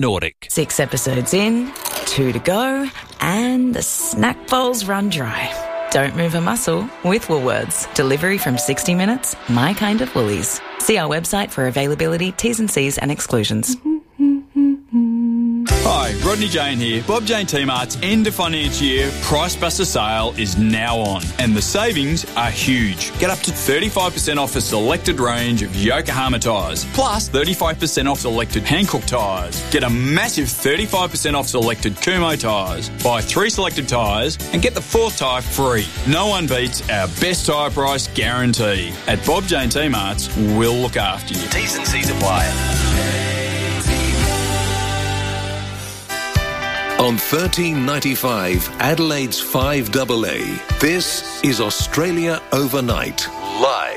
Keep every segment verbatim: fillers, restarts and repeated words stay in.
Nordic. Six episodes in, two to go, and the snack bowl's run dry. Don't move a muscle with Woolworths. Delivery from sixty minutes, my kind of Woolies. See our website for availability, T's and C's and exclusions. Hi, Rodney Jane here. Bob Jane T-Mart's end of financial year Price Buster sale is now on, and the savings are huge. Get up to thirty-five percent off a selected range of Yokohama tyres, plus thirty-five percent off selected Hankook tyres. Get a massive thirty-five percent off selected Kumho tyres. Buy three selected tyres and get the fourth tyre free. No one beats our best tyre price guarantee. At Bob Jane T-Mart's, we'll look after you. T's and C's apply. On thirteen ninety-five, Adelaide's five A A, this is Australia Overnight, live.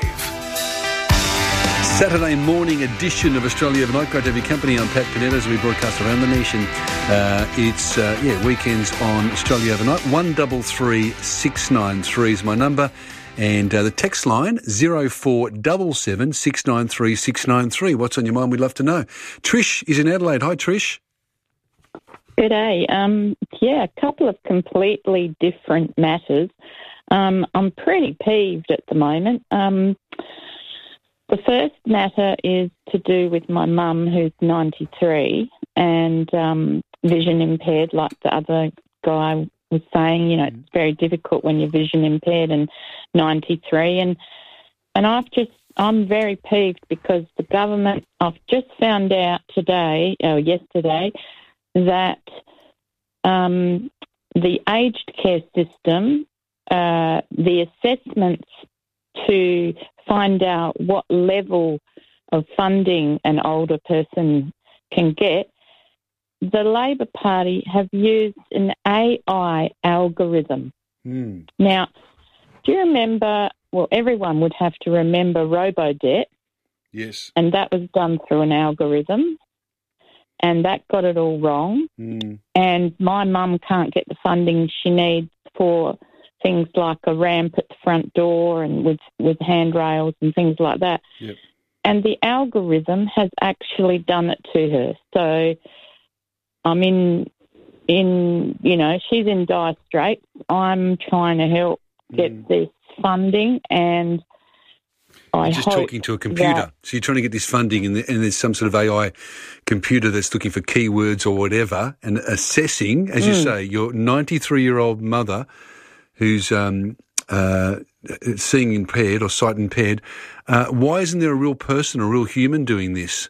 Saturday morning edition of Australia Overnight. Great to have your company. I'm Pat Panetta as we broadcast around the nation. Uh, it's, uh, yeah, weekends on Australia Overnight. one three three, six nine three is my number. And uh, the text line, zero four seven seven, six nine three, six nine three. What's on your mind? We'd love to know. Trish is in Adelaide. Hi, Trish. Good day. Um, yeah, a couple of completely different matters. Um, I'm pretty peeved at the moment. Um, the first matter is to do with my mum, who's ninety-three and um, vision impaired, like the other guy was saying. You know, it's very difficult when you're vision impaired and ninety-three. And and I've just, I'm very peeved because the government, I've just found out today, or yesterday, that um, the aged care system, uh, the assessments to find out what level of funding an older person can get, the Labor Party have used an A I algorithm. Mm. Now, do you remember, well, everyone would have to remember Robodebt. Yes. And that was done through an algorithm. And that got it all wrong. Mm. And my mum can't get the funding she needs for things like a ramp at the front door and with, with handrails and things like that. Yep. And the algorithm has actually done it to her. So I'm in, in you know, she's in dire straits. I'm trying to help get mm. this funding, and I You're just hope talking to a computer. that, so you're trying to get this funding, and, the, and there's some sort of A I computer that's looking for keywords or whatever and assessing, as mm. you say, your ninety-three-year-old mother who's um, uh, seeing impaired or sight impaired. Uh, why isn't there a real person, a real human doing this?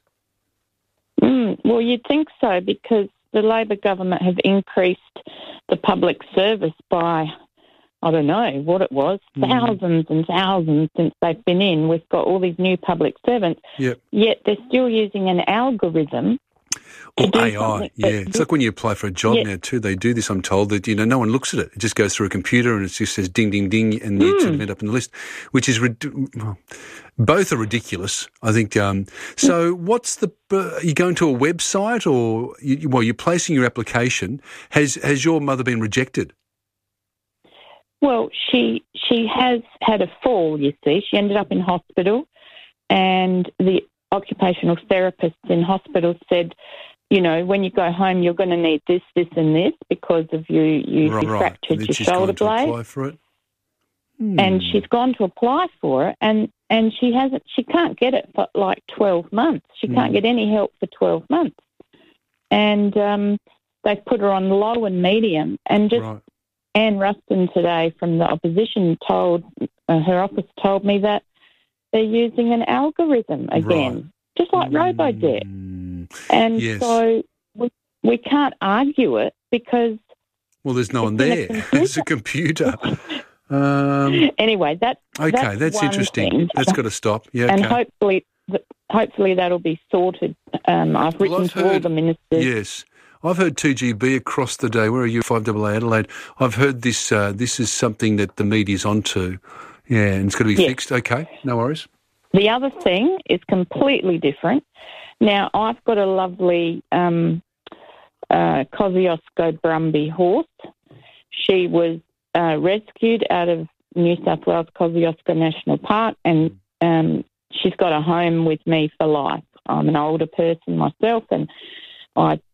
Mm, well, you'd think so, because the Labor government have increased the public service by, I don't know what it was, thousands mm. and thousands since they've been in. We've got all these new public servants, yep. yet they're still using an algorithm. Or A I, yeah. It's this, like when you apply for a job yeah. now too, they do this, I'm told, that, you know, no one looks at it. It just goes through a computer and it just says ding, ding, ding, and you mm. sort of end up in the list, which is, well, both are ridiculous, I think. Um, so what's the, uh, are you going to a website or, you, well, you're placing your application. Has Has your mother been rejected? Well, she she has had a fall, you see. She ended up in hospital, and the occupational therapists in hospital said, you know, when you go home, you're going to need this, this and this because of you, you, right, you right. fractured your she's shoulder gone to blade. Apply for it. Hmm. And she's gone to apply for it, and, and she hasn't. She can't get it for like twelve months. She can't hmm. get any help for twelve months. And um, they've put her on low and medium, and just right. Anne Ruston today from the opposition told, uh, her office told me that they're using an algorithm again, right. just like mm. Robodebt. And yes. so we, we can't argue it because... Well, there's no one there. It's a computer. um, anyway, that, okay, that's, that's one interesting. thing. That's got to stop. Yeah, and okay. hopefully, hopefully that'll be sorted. Um, I've written well, I've to heard, all the ministers. Yes. I've heard two G B across the day. Where are you? five A A Adelaide. I've heard this. Uh, this is something that the media's onto. Yeah, and it's got to be yes. fixed. Okay, no worries. The other thing is completely different. Now, I've got a lovely um, uh, Kosciuszko Brumby horse. She was uh, rescued out of New South Wales Kosciuszko National Park, and um, she's got a home with me for life. I'm an older person myself, and I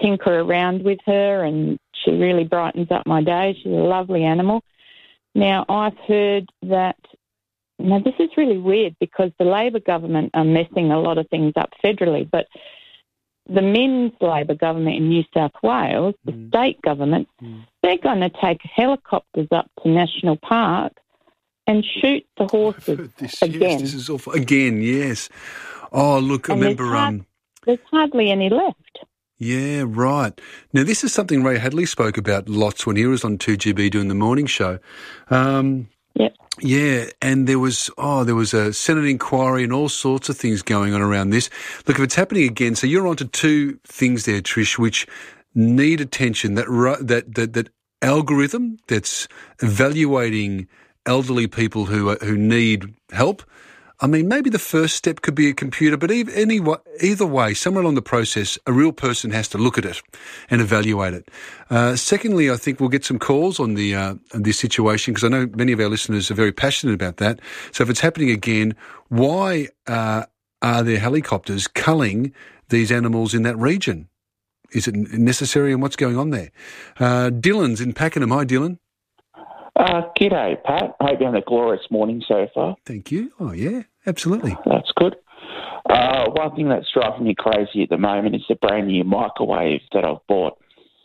tinker around with her, and she really brightens up my day. She's a lovely animal. Now, I've heard that, now this is really weird because the Labor government are messing a lot of things up federally, but the Men's Labor government in New South Wales, the mm. state government, mm. they're going to take helicopters up to National Park and shoot the horses this, again. Yes, this is awful. Again, yes. Oh, look, and I remember... There's, hard, um, there's hardly any left. Yeah, right. Now, this is something Ray Hadley spoke about lots when he was on two G B doing the morning show. Um, yep. Yeah, and there was, oh, there was a Senate inquiry and all sorts of things going on around this. Look, if it's happening again, so you're onto two things there, Trish, which need attention. That that that, that algorithm that's evaluating elderly people who are, who need help. I mean, maybe the first step could be a computer, but either, any, either way, somewhere along the process, a real person has to look at it and evaluate it. Uh, secondly, I think we'll get some calls on the uh, this situation, because I know many of our listeners are very passionate about that. So if it's happening again, why uh, are there helicopters culling these animals in that region? Is it necessary, and what's going on there? Uh, Dylan's in Pakenham. Hi, Dylan. Uh, g'day, Pat. Hope you're having a glorious morning so far. Thank you. Oh, yeah, absolutely. That's good. Uh, one thing that's driving me crazy at the moment is the brand new microwave that I've bought.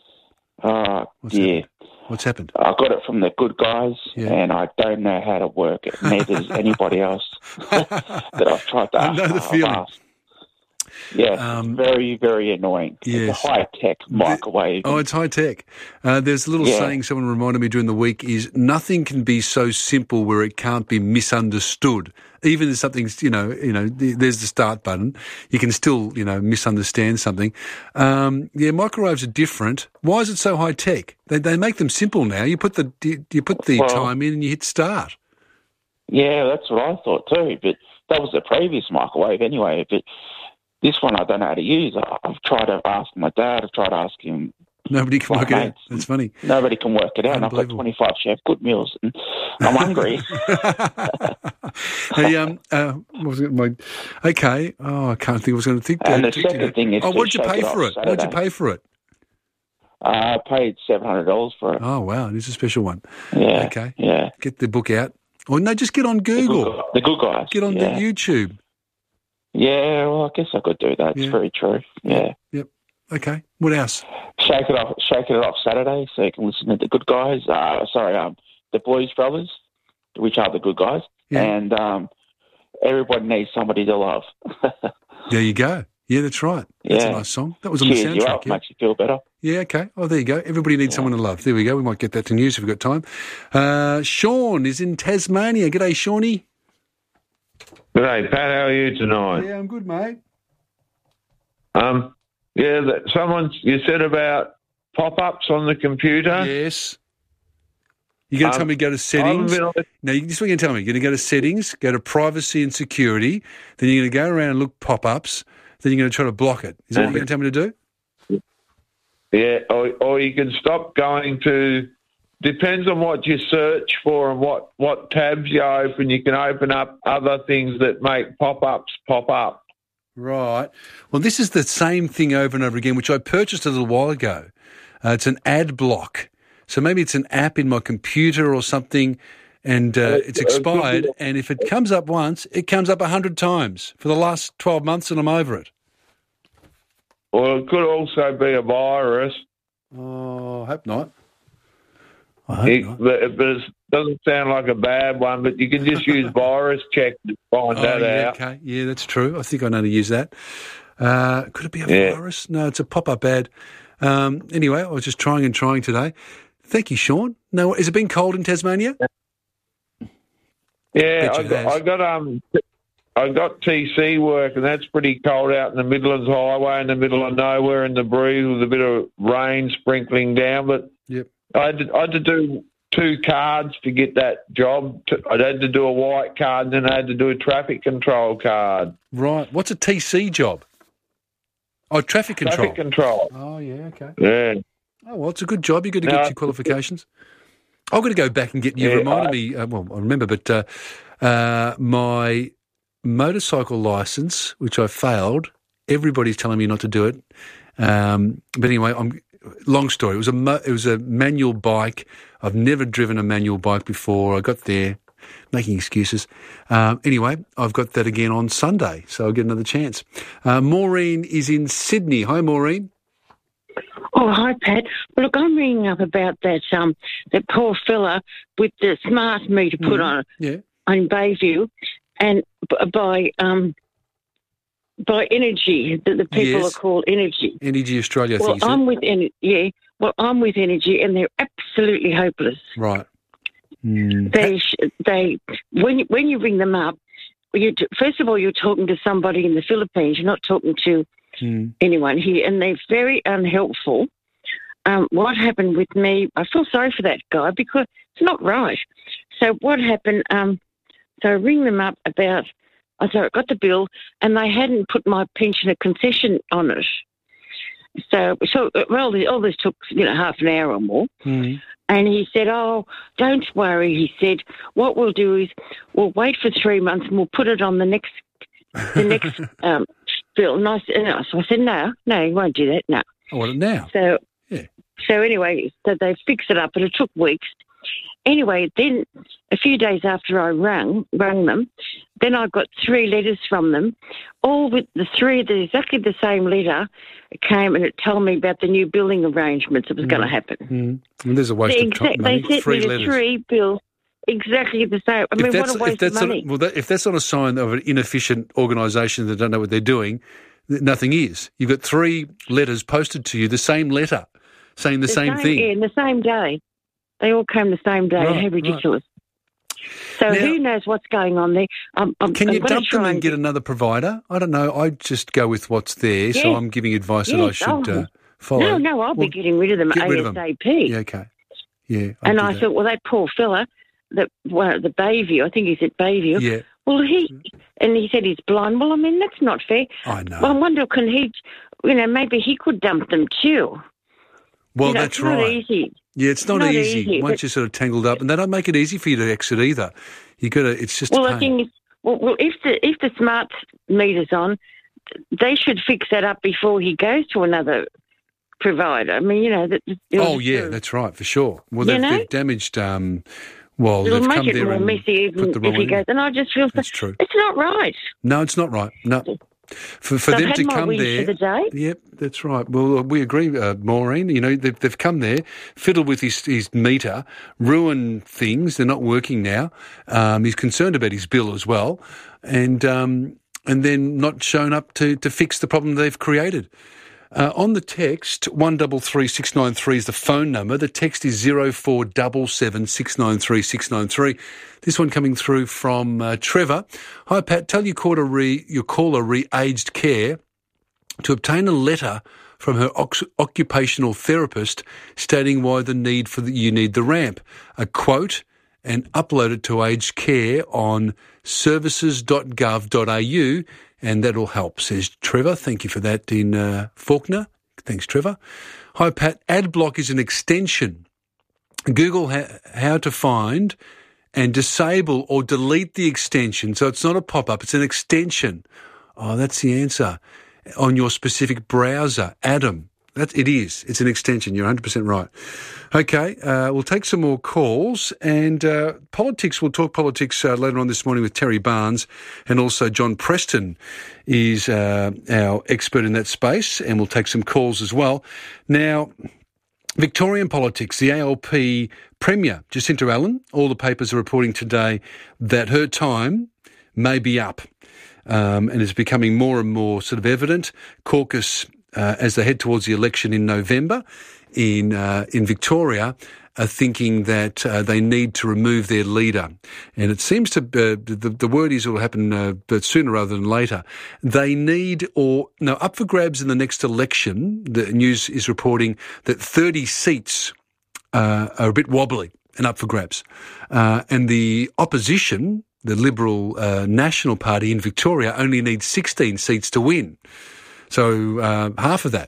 Uh, What's yeah. happened? What's happened? I got it from the Good Guys, yeah. and I don't know how to work it. Neither does anybody else that I've tried to I ask. know the feeling. Asked. Yeah, Um, very, very annoying. Yes. It's a high-tech microwave. Oh, it's high-tech. Uh, there's a little Yeah. saying someone reminded me during the week is nothing can be so simple where it can't be misunderstood. Even if something's, you know, you know, there's the start button, you can still, you know, misunderstand something. Um, yeah, microwaves are different. Why is it so high-tech? They they make them simple now. You put the you put the Well, time in and you hit start. Yeah, that's what I thought too, but that was the previous microwave anyway. But this one I don't know how to use. I've tried to ask my dad. I've tried to ask him. Nobody can my work it out. mates. That's funny. Nobody can work it out. And I've got Unbelievable. twenty-five Chef Good Meals, and I'm hungry. Hey, um, uh, what was it? My, okay. Oh, I can't think. I was going to think. And uh, the second thing is oh, to what did you shake pay it for off it? What did you Saturday. pay for it? uh, I paid seven hundred dollars for it. Oh, wow. It is a special one. Yeah. Okay. Yeah. Get the book out. Or no, just get on The Google. good, the good guys. Get on yeah. the YouTube. Yeah, well, I guess I could do that. It's Yeah. very true. Yeah. Yep. Okay. What else? Shake it off. Shake it off Saturday, so you can listen to the good guys. Uh, sorry, um, the Blues Brothers, which are the good guys, Yeah. and um, everybody needs somebody to love. There you go. Yeah, that's right. That's Yeah. a nice song. That was on the Cheers you soundtrack. up, Yeah. makes you feel better. yeah, okay. Oh, there you go. Everybody needs someone to love. There we go. We might get that to news if we've got time. Uh, Sean is in Tasmania. G'day, Shawnee. G'day, Pat. How are you tonight? Yeah, I'm good, mate. Um, yeah, that someone you said about pop-ups on the computer. Yes. You're going to Um, tell me to go to settings? I've been on the- No, you- this is what you're going to tell me. You're going to go to settings, go to privacy and security, then you're going to go around and look pop-ups, then you're going to try to block it. Is that what you're going to tell me to do? Yeah, or, or you can stop going to. Depends on what you search for and what, what tabs you open. You can open up other things that make pop-ups pop up. Right. Well, this is the same thing over and over again, which I purchased a little while ago. Uh, it's an ad block. So maybe it's an app in my computer or something, and uh, it's expired, and if it comes up once, it comes up a hundred times for the last twelve months, and I'm over it. Or it could also be a virus. Oh, I hope not. I hope It, not. but but it doesn't sound like a bad one, but you can just use virus check to find Oh, that yeah, out. okay. Yeah, that's true. I think I know how to use that. Uh, could it be a Yeah. virus? No, it's a pop-up ad. Um, anyway, I was just trying and trying today. Thank you, Sean. No, has it been cold in Tasmania? Yeah, Bet I you got, has. I got um, I got T C work, and that's pretty cold out in the Midlands Highway, in the middle of nowhere, in the breeze with a bit of rain sprinkling down. But Yep. I had to, I had to do two cards to get that job. I had to do a white card, and then I had to do a traffic control card. Right. What's a T C job? Oh, traffic control. Traffic control. Oh, yeah, okay. Yeah. Oh, well, it's a good job. You've got to No, get your qualifications. I've got to go back and get, you Yeah, reminded I- me, uh, well, I remember, but uh, uh, my motorcycle licence, which I failed, everybody's telling me not to do it. Um, but anyway, I'm, long story. It was a mo- it was a manual bike. I've never driven a manual bike before. I got there, making excuses. Um, anyway, I've got that again on Sunday, so I'll get another chance. Uh, Maureen is in Sydney. Hi, Maureen. Oh, hi, Pat. Well, look, I'm ringing up about that um that poor fella with the smart meter put Mm, on yeah. on Bayview, and b- by um by Energy, that the people Yes. are called Energy. Energy Australia, I Well, think you I'm said. with Energy. Yeah. Well, I'm with Energy, and they're absolutely hopeless. Right. Mm. They sh- they when you, when you ring them up, you t- first of all you're talking to somebody in the Philippines. You're not talking to Mm. anyone here, and they're very unhelpful. Um, what happened with me, I feel sorry for that guy because it's not right. So what happened, um, so I ring them up about, I so I got the bill, and they hadn't put my pensioner concession on it. So, so well, all this took, you know, half an hour or more. Mm. And he said, oh, don't worry, he said, what we'll do is we'll wait for three months and we'll put it on the next the next um, bill. And I, said, no. So I said, no, no, you won't do that, no. I want it now. So, Yeah. so anyway, so they fixed it up, but it took weeks. Anyway, then a few days after I rang, rang them, then I got three letters from them, all with the three, the, exactly the same letter. It came and it told me about the new building arrangements that was going to happen. Mm. And there's a waste They, of time. exact, Money. they sent Three me the letters. three bills exactly the same. I mean, if what that's, a waste if that's of money. Not, well, that, if that's not a sign of an inefficient organisation that don't know what they're doing, th- nothing is. You've got three letters posted to you, the same letter, saying the, The same, thing. Yeah, in the same day. They all came the same day. Right, How ridiculous. So Now- who knows what's going on there? I'm, I'm, Can I'm you gonna dump them try and get another provider? I don't know. I just go with what's there, so Yes. I'm giving advice that I Yes, should oh. uh, follow. No, no, I'll Well, be getting rid of them get rid of them. ASAP. Yeah, okay. Yeah, I'll and do I that. thought, well, that poor fella, that well, the Bayview, I think he's at Bayview. Yeah, Well, he and he said he's blind. Well, I mean, that's not fair. I know. Well, I wonder, can he? You know, maybe he could dump them too. Well, you know, that's it's not right. easy. Yeah, it's not, Not easy. easy, Once but- you're sort of tangled up, and they don't make it easy for you to exit either. You got to. It's just Well, a the pain. thing is, well, well, if the if the smart meter's on, they should fix that up before he goes to another provider. I mean, you know that. Oh yeah, that's right for sure. Well, You they've, know? they've damaged. Um, well, It'll they've make come it there more and messy even put the wrong if he one goes. in. And I just feel That's true. it's not right. No, it's not right. No. For, for So I've them had to my come wish there, for the day. Yep, that's right. Well, we agree, uh, Maureen. You know, they've, they've come there, fiddled with his, his meter, ruined things. They're not working now. Um, he's concerned about his bill as well, and um, and then not shown up to, to fix the problem they've created. Uh, on the text, one double three six nine three is the phone number. The text is zero four double seven six nine three six nine three. This one coming through from uh, Trevor. Hi Pat, tell your caller re, your caller re-aged care to obtain a letter from her ox- occupational therapist stating why the need for the, you need the ramp. A quote and upload it to aged care on services dot gov dot a u. And that'll help, says Trevor. Thank you for that in uh, Faulkner. Thanks, Trevor. Hi, Pat. Adblock is an extension. Google ha- how to find and disable or delete the extension. So it's not a pop-up, it's an extension. Oh, that's the answer. On your specific browser, Adam. That, it is. It's an extension. You're one hundred percent right. Okay, uh, we'll take some more calls and uh, politics. We'll talk politics uh, later on this morning with Terry Barnes, and also John Preston is uh, our expert in that space, and we'll take some calls as well. Now, Victorian politics, the A L P Premier, Jacinta Allen, all the papers are reporting today that her time may be up, um, and it's becoming more and more sort of evident. Caucus, uh, as they head towards the election in November in uh, in Victoria, are thinking that uh, they need to remove their leader. And it seems to, uh, the, the word is it will happen uh, but sooner rather than later. They need, or, no, up for grabs in the next election, the news is reporting that thirty seats uh, are a bit wobbly and up for grabs. Uh, and the opposition, the Liberal uh, National Party in Victoria, only needs sixteen seats to win. So uh, half of that.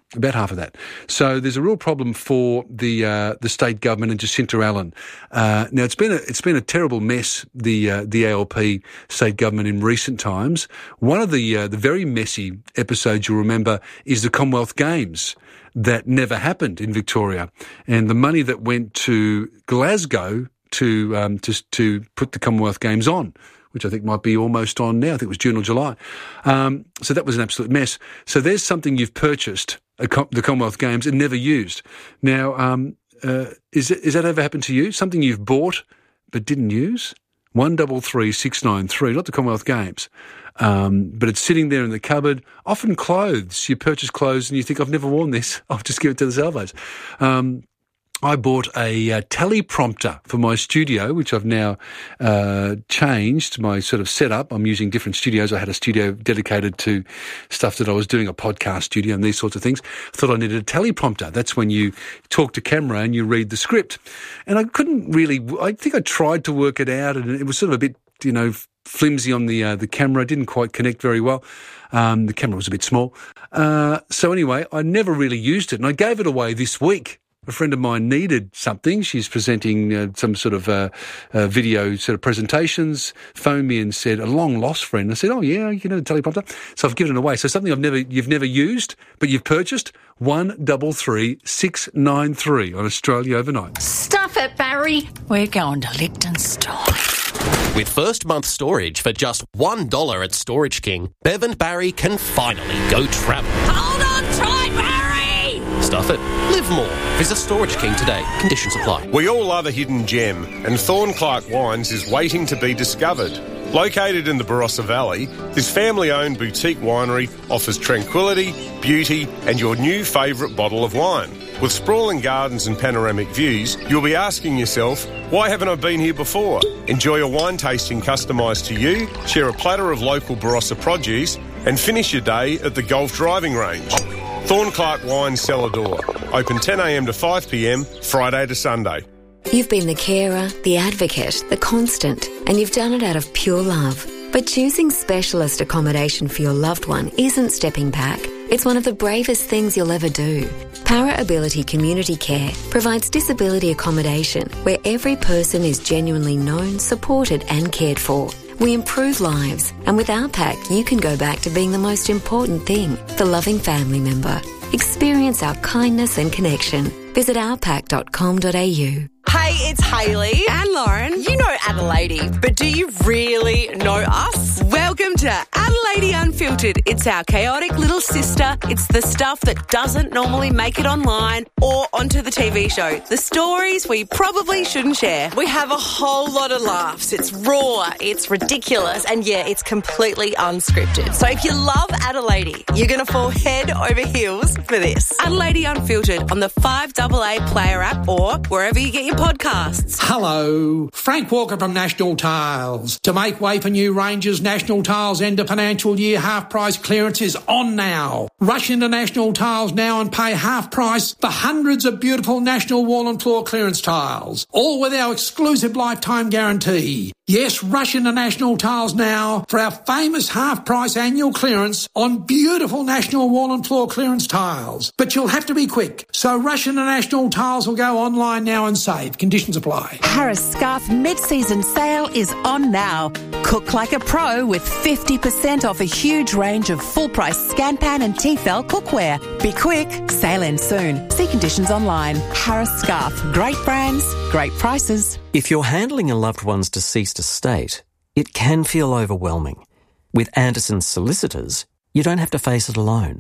About half of that. So there's a real problem for the uh, the state government and Jacinta Allen. Uh, now it's been a it's been a terrible mess, the uh, the A L P state government in recent times. One of the uh, the very messy episodes you'll remember is the Commonwealth Games that never happened in Victoria, and the money that went to Glasgow to um, to to put the Commonwealth Games on, which I think might be almost on now. I think it was June or July. Um, so that was an absolute mess. So there's something you've purchased, a com- the Commonwealth Games, and never used. Now, um, uh, is, it, is that ever happened to you? Something you've bought but didn't use? one double three six nine three, not the Commonwealth Games. Um, but it's sitting there in the cupboard. Often clothes. You purchase clothes and you think, I've never worn this. I'll just give it to the salvos. Um, I bought a uh, teleprompter for my studio, which I've now uh, changed my sort of setup. I'm using different studios. I had a studio dedicated to stuff that I was doing, a podcast studio and these sorts of things. I thought I needed a teleprompter. That's when you talk to camera and you read the script. And I couldn't really, I think I tried to work it out, and it was sort of a bit, you know, flimsy on the uh, the camera. It didn't quite connect very well. Um, the camera was a bit small. Uh, so anyway, I never really used it, and I gave it away this week. A friend of mine needed something. She's presenting uh, some sort of uh, uh, video sort of presentations, phoned me and said, a long-lost friend. I said, oh, yeah, you know, the teleprompter. So I've given it away. So something I've never, you've never used, but you've purchased, one double three six nine three on Australia Overnight. Stuff it, Barry. We're going to Liechtenstein. With first month storage for just one dollar at Storage King, Bev and Barry can finally go travel. Hold on tight, Barry! Stuff it. Live more. Visit Storage King today. Conditions apply. We all love a hidden gem, and Thornclark Wines is waiting to be discovered. Located in the Barossa Valley, this family-owned boutique winery offers tranquility, beauty, and your new favourite bottle of wine. With sprawling gardens and panoramic views, you'll be asking yourself, why haven't I been here before? Enjoy a wine tasting customised to you, share a platter of local Barossa produce, and finish your day at the golf driving range. Thornclark Wines Cellar Door. Open ten a m to five p m, Friday to Sunday. You've been the carer, the advocate, the constant, and you've done it out of pure love. But choosing specialist accommodation for your loved one isn't stepping back. It's one of the bravest things you'll ever do. Para Ability Community Care provides disability accommodation where every person is genuinely known, supported and cared for. We improve lives, and with our pack, you can go back to being the most important thing, the loving family member. Experience our kindness and connection. Visit our pack dot com dot a u. Hey, it's Hayley and Lauren. You know Adelaide, but do you really know us? Welcome to Adelaide Unfiltered. It's our chaotic little sister. It's the stuff that doesn't normally make it online or onto the T V show. The stories we probably shouldn't share. We have a whole lot of laughs. It's raw, it's ridiculous, and yeah, it's completely unscripted. So if you love Adelaide, you're going to fall head over heels for this. Adelaide Unfiltered on the five A A Player app or wherever you get your podcasts. Hello, Frank Walker from National Tiles. To make way for new ranges, National Tiles end of financial year half price clearance is on now. Rush into National Tiles now and pay half price for hundreds of beautiful National wall and floor clearance tiles, all with our exclusive lifetime guarantee. Yes, rush into National Tiles now for our famous half price annual clearance on beautiful National wall and floor clearance tiles. But you'll have to be quick, so rush into National Tiles or go online now and save. Conditions apply. Harris Scarf mid-season sale is on now. Cook like a pro with fifty percent off a huge range of full-price Scanpan and Tefal cookware. Be quick, sale ends soon. See conditions online. Harris Scarf, great brands, great prices. If you're handling a loved one's deceased estate, it can feel overwhelming. With Anderson's solicitors, you don't have to face it alone.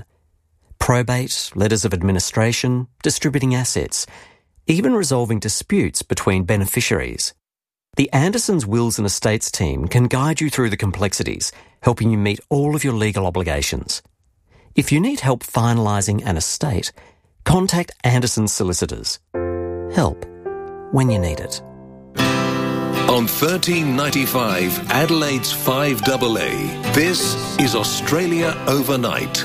Probate, letters of administration, distributing assets, even resolving disputes between beneficiaries. The Anderson's Wills and Estates team can guide you through the complexities, helping you meet all of your legal obligations. If you need help finalising an estate, contact Anderson's solicitors. Help when you need it. On thirteen ninety-five, Adelaide's five A A, this is Australia Overnight,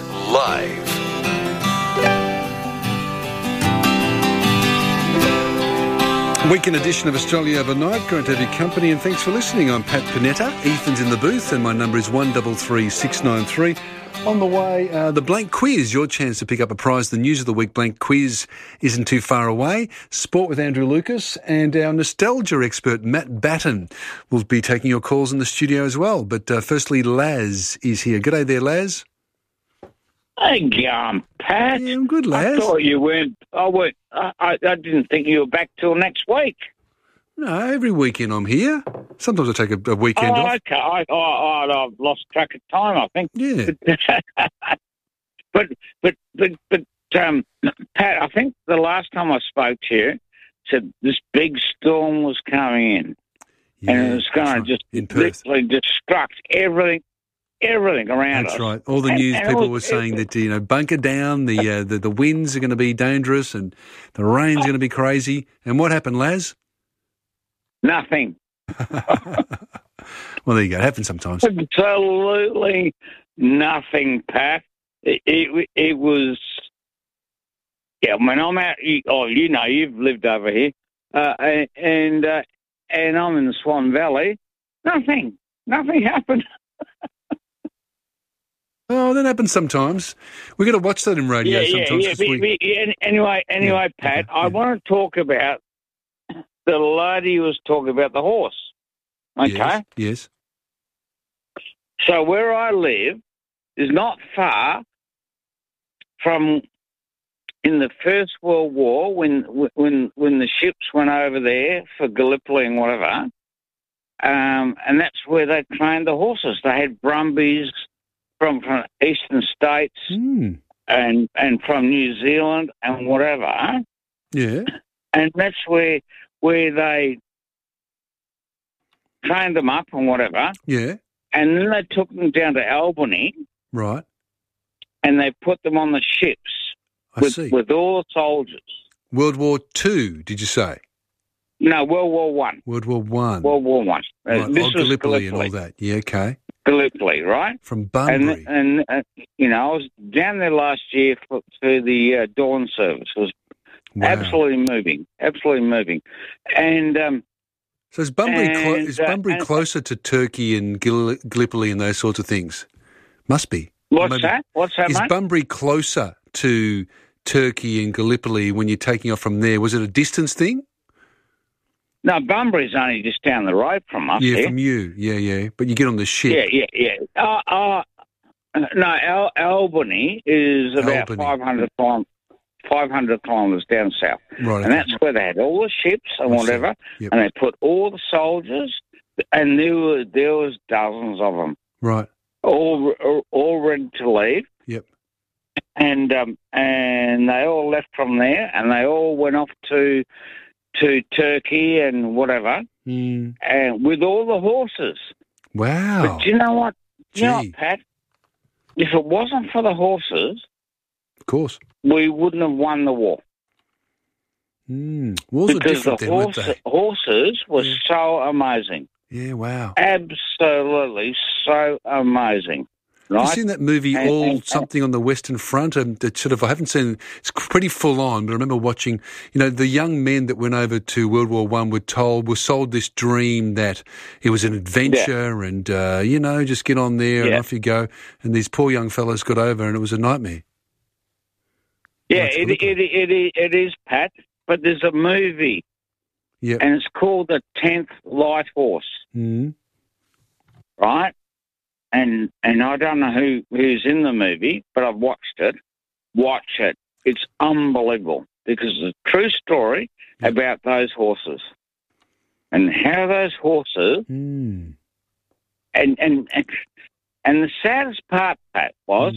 live. Weekend edition of Australia Overnight. Great to have your company, and thanks for listening. I'm Pat Panetta. Ethan's in the booth, and my number is one three three six nine three. On the way, uh, the blank quiz, your chance to pick up a prize. The News of the Week blank quiz isn't too far away. Sport with Andrew Lucas, and our nostalgia expert, Matt Batten, will be taking your calls in the studio as well. But uh, firstly, Laz is here. G'day there, Laz. Hey, um, Pat. Yeah, I'm good, Laz. I thought you weren't. I, weren't I, I, I didn't think you were back till next week. No, every weekend I'm here. Sometimes I take a, a weekend oh, off. okay. I, I, I, I've lost track of time, I think. Yeah. but, but, but, but, um, Pat, I think the last time I spoke to you, said this big storm was coming in. Yeah, and it was going right. to just in Perth. literally destruct everything. Everything around That's us. right. All the And- news and people it were was- saying that, you know, bunker down, the, uh, the the winds are going to be dangerous and the rain's going to be crazy. And what happened, Laz? Nothing. Well, there you go. It happens sometimes. Absolutely nothing, Pat. It, it, it was, yeah, when I'm out, you- oh, you know, you've lived over here, uh, and and, uh, and I'm in the Swan Valley. Nothing. Nothing happened. Oh, that happens sometimes. We've got to watch that in radio yeah, sometimes. yeah, 'cause yeah. we- But- but any- Anyway, anyway, Pat, I want to talk about the lady who was talking about the horse. Okay? Yes, yes. So where I live is not far from in the First World War when when when the ships went over there for Gallipoli and whatever, um, and that's where they trained the horses. They had Brumbies from from eastern states Mm. and and from New Zealand and whatever, Yeah. and that's where where they trained them up and whatever. Yeah. And then they took them down to Albany Right. and they put them on the ships I with, see. with all the soldiers. World War Two, did you say? No, World War One. World War One. World War One. Uh, Right. This oh, was Gallipoli and all Gallipoli. that. Yeah, okay. Gallipoli, right? From Bunbury. And, and uh, you know, I was down there last year for, for the uh, dawn service. It was Wow. absolutely moving, absolutely moving. And um, So is Bunbury, clo- and, is uh, Bunbury and- closer to Turkey and Gall- Gallipoli and those sorts of things? Must be. what's Maybe- that? What's that, Is mate? Bunbury closer to Turkey and Gallipoli when you're taking off from there? Was it a distance thing? No, Bunbury's only just down the road from us. yeah, here. from you. Yeah, yeah. But you get on the ship. Yeah, yeah, yeah. Uh, uh, no, Al- Albany is about Albany. five hundred kilom- five hundred kilometres down south. Right, And okay. that's where they had all the ships and I see. whatever, Yep. and they put all the soldiers, and there were there was dozens of them, Right. all all, all ready to leave. Yep. And um, and they all left from there, and they all went off to to Turkey and whatever, Mm. and with all the horses. Wow. But do you know what? Do you know Gee. what, Pat? If it wasn't for the horses, Of course. we wouldn't have won the war. Mm. Wars are because the different then, weren't horse, they? horses were so amazing. Yeah, wow. Absolutely so amazing. Right? Have you seen that movie, And- All and- Something on the Western Front? And it sort of, I haven't seen, it's pretty full on, but I remember watching, you know, the young men that went over to World War One were told, were sold this dream that it was an adventure and, uh, you know, just get on there and Yeah. off you go. And these poor young fellows got over and it was a nightmare. Yeah, That's it, what it, it, it, it is, Pat. But there's a movie, Yep. and it's called The Tenth Light Horse, Mm. right? And and I don't know who, who's in the movie, but I've watched it. Watch it. It's unbelievable because it's a true story about those horses and how those horses Mm. and and and, and the saddest part, Pat, was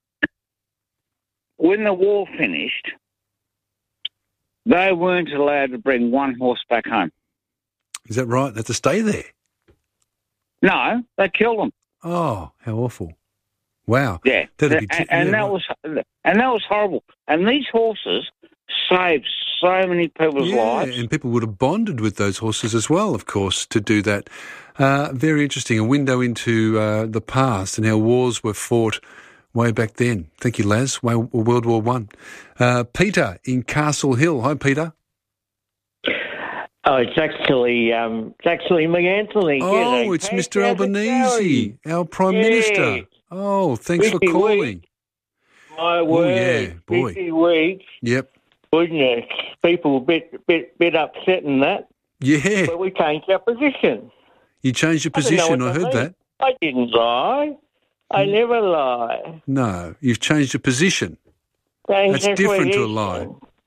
when the war finished, they weren't allowed to bring one horse back home. Is that right? They have to stay there? No, they killed them. Oh, how awful. Wow. Yeah, That'd be and, t- and yeah, that right. was and that was horrible. And these horses saved so many people's Yeah, lives. and people would have bonded with those horses as well, of course, to do that. Uh, very interesting. A window into uh, the past and how wars were fought way back then. Thank you, Laz. Way- World War One. Uh, Peter in Castle Hill. Hi, Peter. Oh, it's actually um, it's actually me, Anthony. Oh, G'day, it's Pat. Mister How's it Albanese, going? our Prime Yeah. Minister. Oh, thanks for Busy calling. week. My Oh, word, yeah, boy. busy week. Yep. Goodness, people a bit, bit, bit upset in that. Yeah. But we changed our position. You changed your I don't know position, what I that heard means. that. I didn't lie. I never lie. No, you've changed your position. Changed That's our different to a position. lie.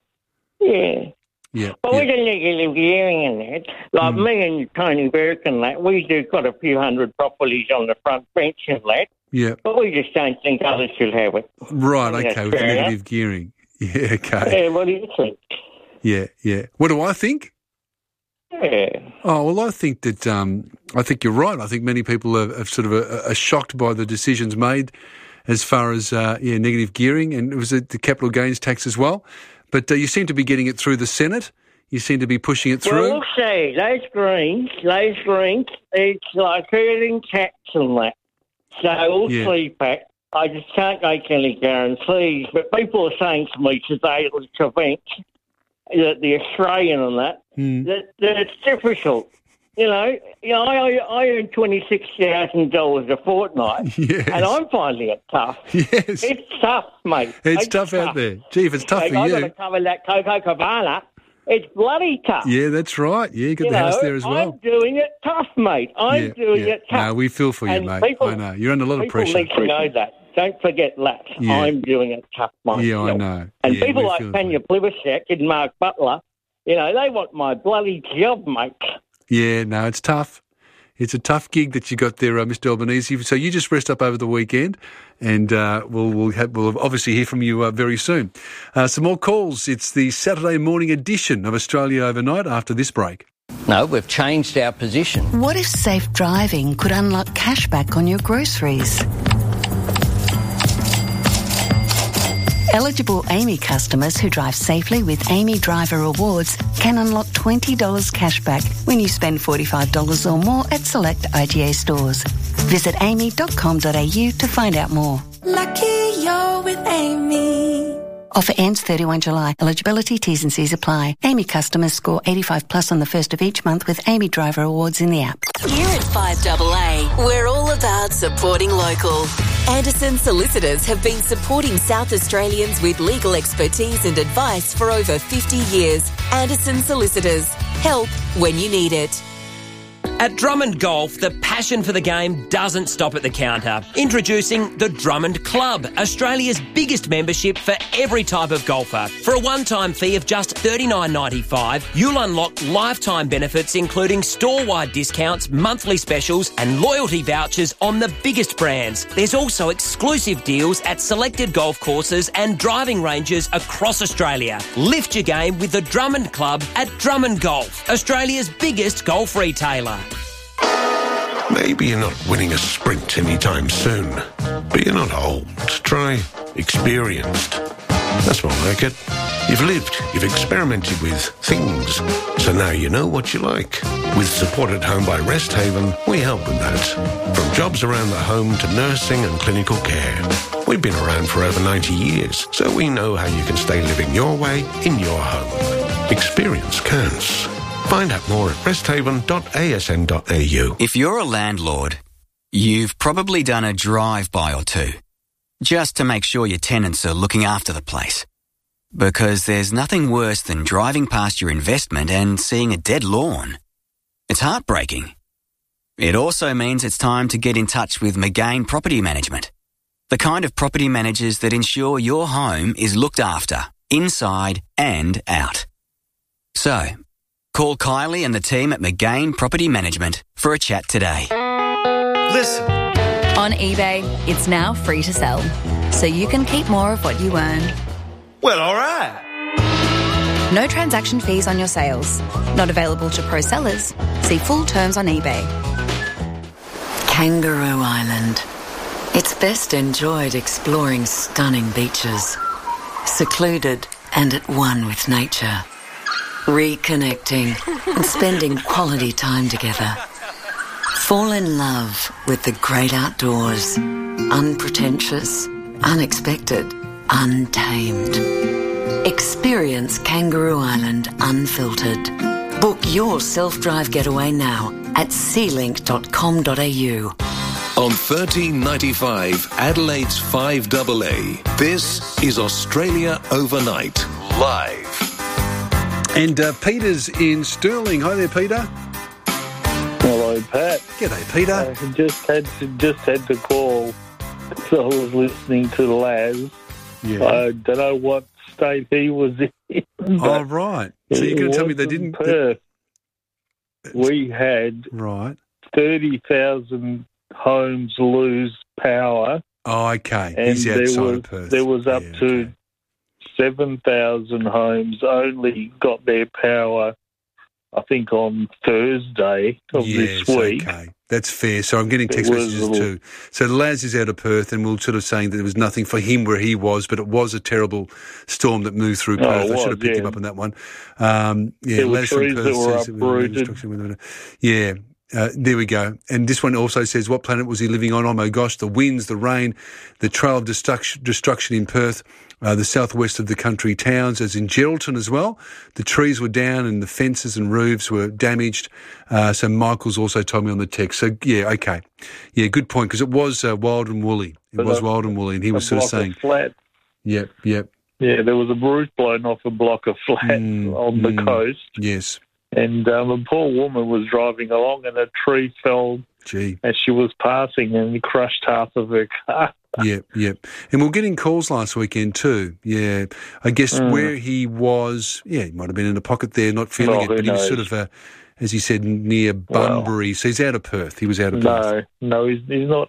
Yeah. Yeah. But yeah. we don't negative gearing in that. Like Mm. me and Tony Burke and that, we do got a few hundred properties on the front bench and that. Yeah. But we just don't think others should have it. Right, I think okay, that's with fair negative enough. gearing. Yeah, okay. Yeah, what do you think? Yeah, yeah. What do I think? Yeah. Oh, well, I think that, um, I think you're right. I think many people are, are sort of uh, are shocked by the decisions made as far as, uh, yeah, negative gearing, and it was the the capital gains tax as well. But uh, you seem to be getting it through the Senate. You seem to be pushing it through. Well, we'll see. Those Greens, those Greens, it's like hurling cats and that. So we'll Yeah. see, Pat. I just can't make any guarantees. But people are saying to me today at this event, that the Australian and that, Hmm. that, that it's difficult. You know, you know, I, I earn twenty-six thousand dollars a fortnight, Yes. and I'm finding it tough. Yes. It's tough, mate. It's tough out there. Gee, if it's tough Like, for I've got you. to cover that Coco Cabana. It's bloody tough. Yeah, that's right. Yeah, you got You the house know, there as well. I'm doing it tough, mate. I'm yeah, doing yeah. it tough. No, we feel for you, And mate. people- I know. You're under a lot of People pressure. need to know that. Don't forget that. Yeah. I'm doing it tough, mate. Yeah, I know. And Yeah, people we like feel Tanya Plibersek and Mark Butler, you know, they want my bloody job, mate. Yeah, no, it's tough. It's a tough gig that you got there, uh, Mister Albanese. So you just rest up over the weekend, and uh, we'll we'll, have, we'll obviously hear from you uh, very soon. Uh, some more calls. It's the Saturday morning edition of Australia Overnight after this break. No, we've changed our position. What if safe driving could unlock cashback on your groceries? Eligible Amy customers who drive safely with Amy Driver Rewards can unlock twenty dollars cashback when you spend forty-five dollars or more at select I G A stores. Visit amy dot com dot a u to find out more. Lucky you're with Amy. Offer ends thirty-first of July. Eligibility, T's and C's apply. Amy customers score eighty-five plus on the first of each month with Amy Driver Awards in the app. Here at five A A, we're all about supporting local. Anderson Solicitors have been supporting South Australians with legal expertise and advice for over fifty years. Anderson Solicitors. Help when you need it. At Drummond Golf, the passion for the game doesn't stop at the counter. Introducing the Drummond Club, Australia's biggest membership for every type of golfer. For a one-time fee of just thirty-nine ninety-five, you'll unlock lifetime benefits including store-wide discounts, monthly specials and loyalty vouchers on the biggest brands. There's also exclusive deals at selected golf courses and driving ranges across Australia. Lift your game with the Drummond Club at Drummond Golf, Australia's biggest golf retailer. Maybe you're not winning a sprint anytime soon, but you're not old. Try experienced. That's more like it. You've lived, you've experimented with things, so now you know what you like. With Support at Home by Rest Haven, we help with that. From jobs around the home to nursing and clinical care. We've been around for over ninety years, so we know how you can stay living your way in your home. Experience counts. Find out more at rest haven dot a s n dot a u. If you're a landlord, you've probably done a drive-by or two, just to make sure your tenants are looking after the place. Because there's nothing worse than driving past your investment and seeing a dead lawn. It's heartbreaking. It also means it's time to get in touch with McGain Property Management, the kind of property managers that ensure your home is looked after, inside and out. So, call Kylie and the team at McGain Property Management for a chat today. Listen. On eBay, it's now free to sell, so you can keep more of what you earn. Well, all right. No transaction fees on your sales. Not available to pro sellers. See full terms on eBay. Kangaroo Island. It's best enjoyed exploring stunning beaches, secluded and at one with nature. Reconnecting and spending quality time together. Fall in love with the great outdoors. Unpretentious, unexpected, untamed. Experience Kangaroo Island unfiltered. Book your self-drive getaway now at c link dot com dot a u. On thirteen ninety-five Adelaide's five A A, this is Australia Overnight, live. And uh, Peter's in Stirling. Hi there, Peter. Hello, Pat. G'day, Peter. I just had to, just had to call because I was listening to Laz. Yeah. I don't know what state he was in. Oh, right. So you're going to tell me they didn't... Perth. We had right thirty thousand homes lose power. Oh, okay. And He's there outside was, of Perth. There was up yeah, to okay. seven thousand homes only got their power, I think, on Thursday of yes, this week. Okay. That's fair. So I'm getting text It was messages a little- too. So Laz is out of Perth, and we're sort of saying that there was nothing for him where he was, but it was a terrible storm that moved through Oh, Perth. it I should have was, picked yeah. him up on that one. Um, yeah, There were Laz from trees Perth that were says it was under uprooted. destruction. Yeah. Uh, there we go. And this one also says, what planet was he living on? Oh, my gosh, the winds, the rain, the trail of destruction, destruction in Perth, uh, the southwest of the country towns, as in Geraldton as well. The trees were down and the fences and roofs were damaged. Uh, so Michael's also told me on the text. So, yeah, okay. Yeah, good point, because it was uh, wild and woolly. It But was a- wild and woolly, and he a was sort of block saying, flat. yep, yep. Yeah, there was a roof blown off a block of flats on the mm, coast. Yes. And um, a poor woman was driving along and a tree fell Gee. as she was passing and crushed half of her car. Yep, yep. And we're getting calls last weekend too. Yeah. I guess Mm. where he was, yeah, he might have been in a pocket there, not feeling Oh, it, who but he was knows? sort of, uh, as he said, near Bunbury. so he's out of Perth. He was out of Perth. No, no, he's, he's not.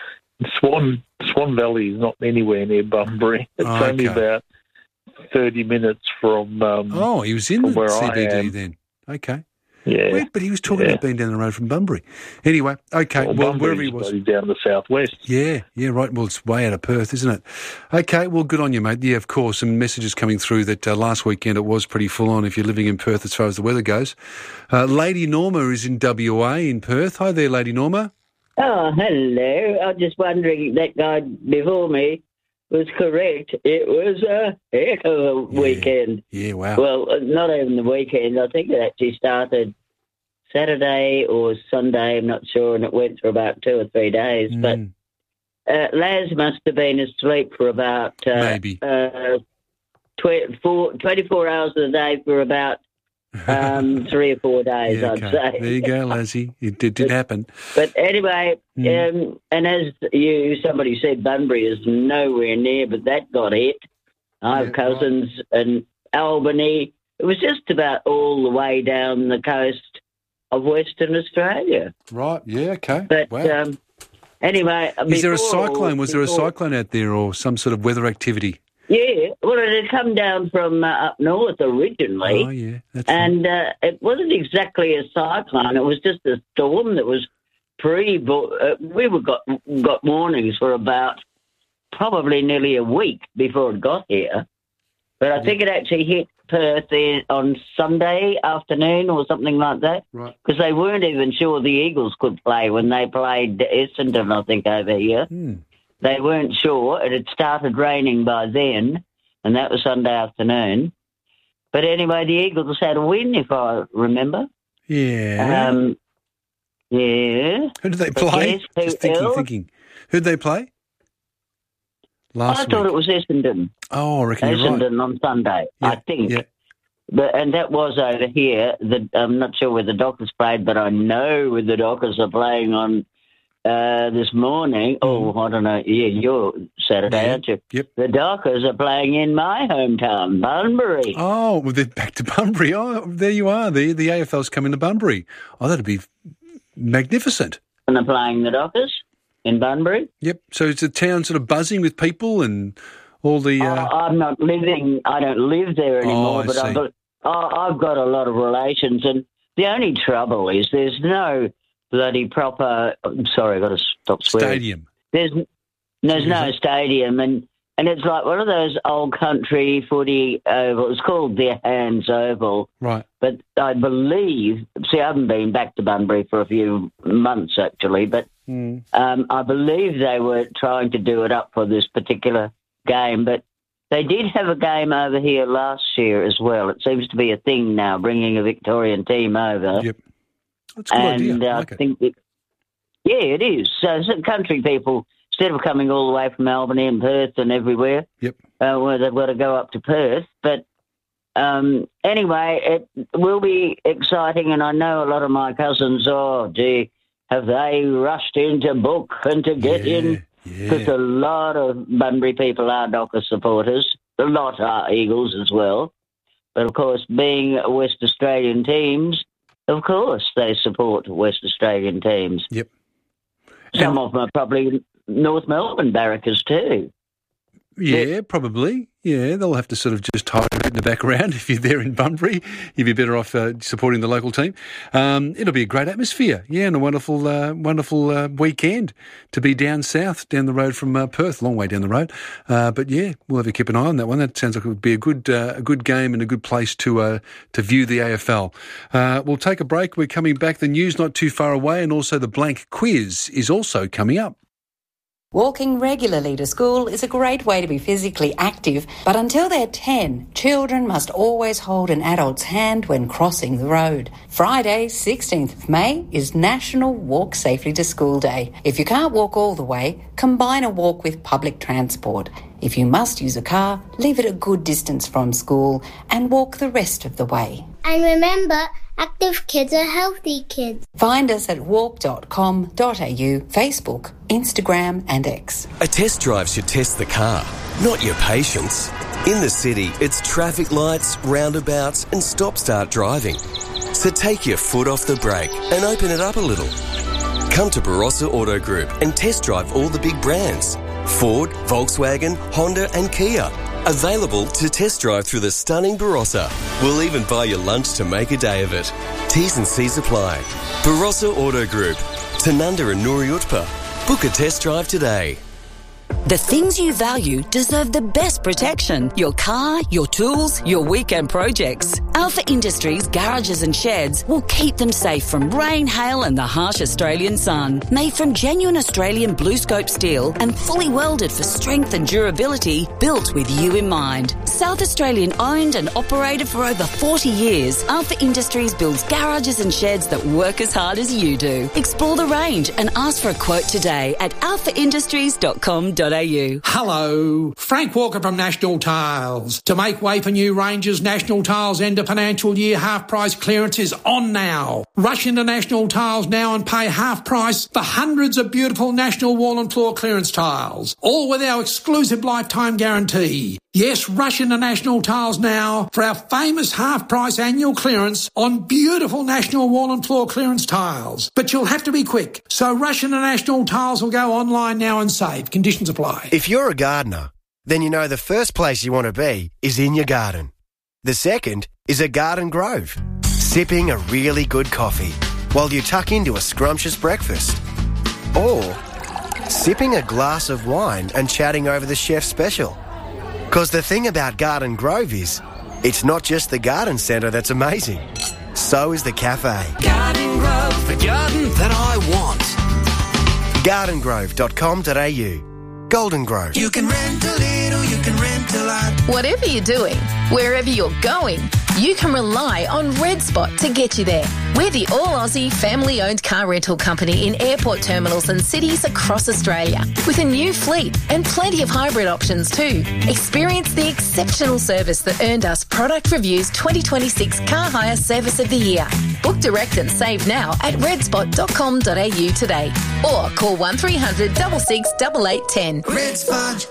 Swan Swan Valley is not anywhere near Bunbury. It's Oh, only okay. about thirty minutes from. Um, Oh, he was in from the where C I B D am. then. Okay. Yeah. Wait, but he was talking Yeah. about being down the road from Bunbury. Anyway, okay, Well, well, Bunbury's wherever he was. bloody down the southwest. Yeah, yeah, right. Well, it's way out of Perth, isn't it? Okay, well, good on you, mate. Yeah, of course, some messages coming through that uh, last weekend it was pretty full on if you're living in Perth as far as the weather goes. Uh, Lady Norma is in W A in Perth. Hi there, Lady Norma. Oh, hello. I was just wondering, that guy before me was correct. It was a heck of a weekend. Yeah, wow. Well, uh, not even the weekend. I think it actually started Saturday or Sunday, I'm not sure, and it went for about two or three days. Mm. But uh, Laz must have been asleep for about uh, Maybe. Uh, tw- four, twenty-four hours a day for about um, three or four days, Yeah, I'd okay. say. There you go, Lassie. It did, did happen. But anyway, Mm. um, and as you, somebody said, Bunbury is nowhere near, but that got hit. I have Yeah, cousins in Albany. It was just about all the way down the coast of Western Australia. Right, yeah, okay. But wow. um, anyway... Is there a before- cyclone? Was there a before- cyclone out there or some sort of weather activity? Yeah, well, it had come down from uh, up north originally. Oh, yeah, that's And uh, it wasn't exactly a cyclone. It was just a storm that was pre. Uh, we were got got warnings for about probably nearly a week before it got here. But I think it actually hit Perth in, on Sunday afternoon or something like that. Right. Because they weren't even sure the Eagles could play when they played Essendon, I think, over here. Hmm. They weren't sure. It had started raining by then, and that was Sunday afternoon. But anyway, the Eagles had a win, if I remember. Yeah. Um, yeah. Who did they But play? yes, who Just thinking, else? thinking. Who'd they play? Last I week. thought it was Essendon. Oh, I reckon you're right. Essendon on Sunday, I think. Yeah. But and that was over here. The, I'm not sure where the Dockers played, but I know where the Dockers are playing on uh, this morning. Oh, I don't know. Yeah, you're Saturday, Yeah. aren't you? Yep. The Dockers are playing in my hometown, Bunbury. Oh, well, they're back to Bunbury. Oh, there you are. The the A F L's coming to Bunbury. Oh, that'd be magnificent. And they're playing the Dockers in Bunbury. Yep. So is the town sort of buzzing with people and all the... Uh... Oh, I'm not living, I don't live there anymore, I but I've see. got, oh, I've got a lot of relations, and the only trouble is there's no bloody proper, I'm sorry, I've got to stop swearing. Stadium. There's there's no stadium, and, and it's like one of those old country footy ovals. It's called the Hands Oval. Right. But I believe, see, I haven't been back to Bunbury for a few months, actually, but Mm. um, I believe they were trying to do it up for this particular game, but They did have a game over here last year as well. It seems to be a thing now, bringing a Victorian team over. Yep. That's a good and, idea. And uh, I like I it. think, that, yeah, it is. So some country people, instead of coming all the way from Albany and Perth and everywhere, yep. uh, where they've got to go up to Perth. But um, anyway, it will be exciting, and I know a lot of my cousins, oh, gee, have they rushed in to book and to get yeah. in? Because yeah. a lot of Bunbury people are Dockers supporters. A lot are Eagles as well. But, of course, being West Australian teams, of course they support West Australian teams. Yep. Some and, of them are probably North Melbourne Barrackers too. Yeah, but, probably. Yeah, they'll have to sort of just hide a bit in the background if you're there in Bunbury. You'd be better off uh, supporting the local team. Um, it'll be a great atmosphere, yeah, and a wonderful, uh, wonderful uh, weekend to be down south, down the road from uh, Perth, long way down the road. Uh, but yeah, we'll have to keep an eye on that one. That sounds like it would be a good, uh, a good game and a good place to uh, to view the A F L. Uh, we'll take a break. We're coming back. The news not too far away, and also the blank quiz is also coming up. Walking regularly to school is a great way to be physically active, but until they're ten, children must always hold an adult's hand when crossing the road. Friday, sixteenth of May, is National Walk Safely to School Day. If you can't walk all the way, combine a walk with public transport. If you must use a car, leave it a good distance from school and walk the rest of the way. And remember, active kids are healthy kids. Find us at walk dot com dot a u, Facebook, Instagram and X. A test drive should test the car, not your patience. In the city, it's traffic lights, roundabouts and stop-start driving. So take your foot off the brake and open it up a little. Come to Barossa Auto Group and test drive all the big brands. Ford, Volkswagen, Honda and Kia. Available to test drive through the stunning Barossa. We'll even buy you lunch to make a day of it. T's and C's apply. Barossa Auto Group. Tanunda and Nuri Utpa. Book a test drive today. The things you value deserve the best protection. Your car, your tools, your weekend projects. Alpha Industries garages and sheds will keep them safe from rain, hail and the harsh Australian sun. Made from genuine Australian blue scope steel and fully welded for strength and durability, built with you in mind. South Australian owned and operated for over forty years, Alpha Industries builds garages and sheds that work as hard as you do. Explore the range and ask for a quote today at alpha industries dot com dot a u. Hello, Frank Walker from National Tiles. To make way for new ranges, National Tiles end of financial year half price clearance is on now. Rush into National Tiles now and pay half price for hundreds of beautiful National wall and floor clearance tiles, all with our exclusive lifetime guarantee. Yes, rush into National Tiles now for our famous half price annual clearance on beautiful National wall and floor clearance tiles. But you'll have to be quick, so rush into National Tiles or go online now and save. Conditions apply. If you're a gardener, then you know the first place you want to be is in your garden. The second is a garden grove, sipping a really good coffee while you tuck into a scrumptious breakfast. Or sipping a glass of wine and chatting over the chef's special. Because the thing about Garden Grove is, it's not just the garden centre that's amazing. So is the cafe. Garden Grove, the garden that I want. garden grove dot com dot a u. Golden Grove. You can rent a little, you can rent a lot. Whatever you're doing, wherever you're going, you can rely on Red Spot to get you there. We're the all-Aussie, family-owned car rental company in airport terminals and cities across Australia, with a new fleet and plenty of hybrid options too. Experience the exceptional service that earned us Product Review's twenty twenty-six Car Hire Service of the Year. Book direct and save now at red spot dot com dot a u today, or call one three hundred, six six, eight eight one zero. Red Spot.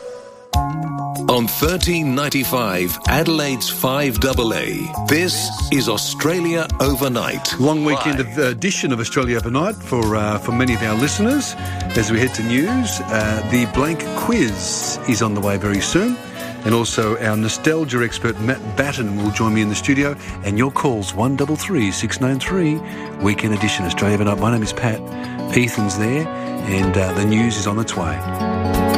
On thirteen ninety-five, Adelaide's five A A, this is Australia Overnight. Long weekend of, uh, edition of Australia Overnight for uh, for many of our listeners. As we head to news, uh, the blank quiz is on the way very soon. And also our nostalgia expert Matt Batten will join me in the studio. And your calls, one three three, six nine three, weekend edition Australia Overnight. My name is Pat. Ethan's there and uh, the news is on its way.